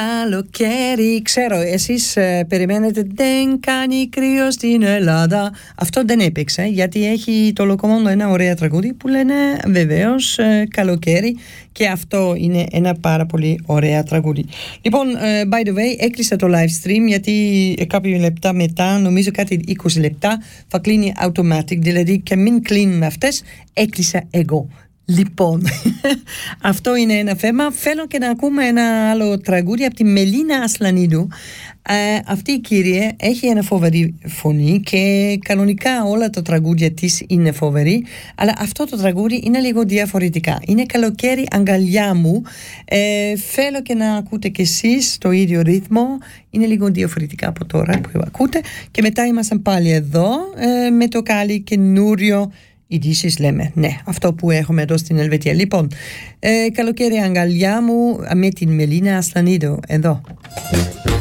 Καλοκαίρι, ξέρω, εσείς περιμένετε δεν κάνει κρύο στην Ελλάδα. Αυτό δεν έπαιξε, γιατί έχει το Λοκομόντο ένα ωραίο τραγούδι που λένε βεβαίως καλοκαίρι, και αυτό είναι ένα πάρα πολύ ωραίο τραγούδι. Λοιπόν, by the way, έκλεισα το live stream γιατί κάποια λεπτά μετά, νομίζω κάτι 20 λεπτά, θα κλείνει automatic, δηλαδή και μην κλείνουν αυτές, έκλεισα εγώ. Λοιπόν, αυτό είναι ένα θέμα. Θέλω και να ακούμε ένα άλλο τραγούδι από τη Μελίνα Ασλανίδου. Αυτή η κυρία έχει ένα φοβερή φωνή και κανονικά όλα τα τραγούδια της είναι φοβερή, αλλά αυτό το τραγούδι είναι λίγο διαφορετικά. Είναι καλοκαίρι αγκαλιά μου. Θέλω και να ακούτε κι εσείς το ίδιο ρυθμό. Είναι λίγο διαφορετικά από τώρα που ακούτε, και μετά ήμασταν πάλι εδώ με το καλή καινούριο ειδήσεις, λέμε. Ναι, αυτό που έχουμε εδώ στην Ελβετία. Λοιπόν, καλοκαίρι αγκαλιά μου με την Μελίνα Ασλανίδου εδώ.